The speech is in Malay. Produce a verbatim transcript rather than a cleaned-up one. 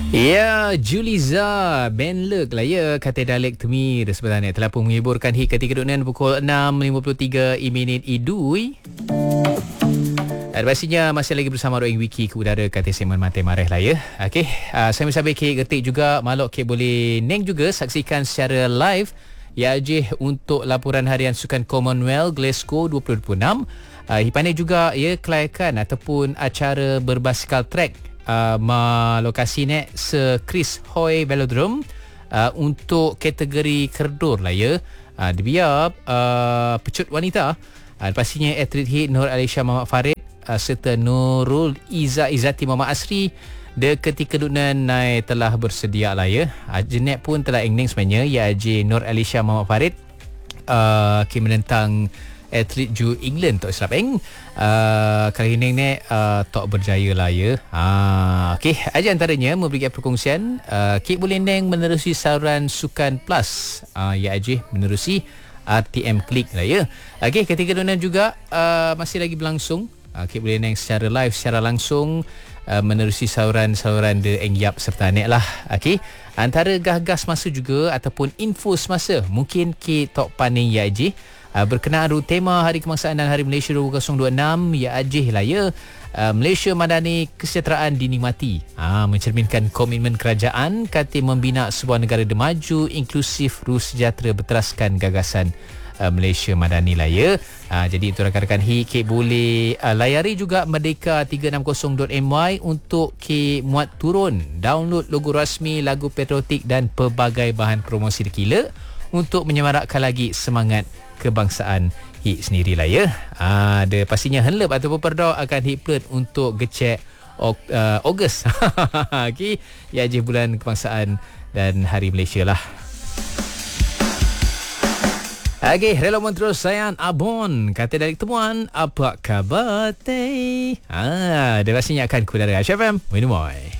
Ya, Juliza Ben Lek lah ya, kata Dalek Temi sebenarnya telah pun menghiburkan hit ketika dunia pukul enam lima puluh tiga minit idui. Dan pastinya masih lagi bersama Roing Wiki ke udara kata Simon Mate Mareh lah ya. Okey, uh, saya mensabai kek getik juga malok kek boleh neng juga saksikan secara live ya je untuk laporan harian Sukan Commonwealth Glasgow dua ribu dua puluh enam. Uh, Hipane juga ya kelayakan ataupun acara berbasikal track Uh, ma lokasi ni se Chris Hoy Velodrome uh, untuk kategori kerdur lah ya. Uh, dia uh, pecut wanita. Uh, pastinya atlet hit Nur Alisha Muhammad Farid uh, serta Nurul Iza Izati Muhammad Asri de ketika dunan nai telah bersedia lah ya. Uh, jenek pun telah engning sebenarnya ya je Nur Alisha Muhammad Farid uh, ke menentang atlet ju England tok serapeng uh, kali ini ni uh, tok berjaya lah ya. Ah, okey, aja antaranya memberikan perkongsian uh, Kik boleh neng menerusi saluran Sukan Plus uh, ya aja menerusi R T M Klik lah ya. Okey, ketika dunia juga uh, masih lagi berlangsung. uh, Kik boleh neng secara live secara langsung uh, menerusi saluran-saluran de Engyap serta nek lah. Okey, antara gas-gas masa juga ataupun info semasa mungkin Kik tok paning ya aja Uh, berkenaan tema Hari Kebangsaan dan Hari Malaysia dua ribu dua puluh enam ya ajih lah ya. uh, Malaysia Madani kesejahteraan dinikmati, uh, mencerminkan komitmen kerajaan kata membina sebuah negara maju, inklusif, ruh sejahtera berteraskan gagasan uh, Malaysia Madani lah ya. uh, Jadi itu rakan-rakan hi Kek boleh uh, layari juga merdeka tiga enam kosong dot my untuk Kek muat turun download logo rasmi, lagu patriotik dan pelbagai bahan promosi dikila untuk menyemarakkan lagi semangat kebangsaan hit sendirilah ya. Ah, ada pastinya henlep ataupun perda akan hit plate untuk gecek uh, Ogos. Okey, ya je bulan kebangsaan dan Hari Malaysia lah. Okey, rela terus sayang abon kata dari temuan apa khabar teh. Ah, dia pastinya akan ke udara H F M. Minum oi.